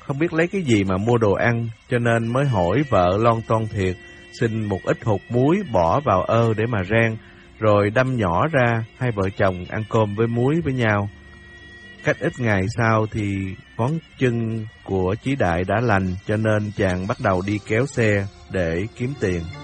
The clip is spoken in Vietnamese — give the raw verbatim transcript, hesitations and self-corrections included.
không biết lấy cái gì mà mua đồ ăn, cho nên mới hỏi vợ lon ton thiệt, xin một ít hột muối bỏ vào ơ để mà rang, rồi đâm nhỏ ra, hai vợ chồng ăn cơm với muối với nhau. Cách ít ngày sau thì ngón chân của Chí Đại đã lành, cho nên chàng bắt đầu đi kéo xe để kiếm tiền.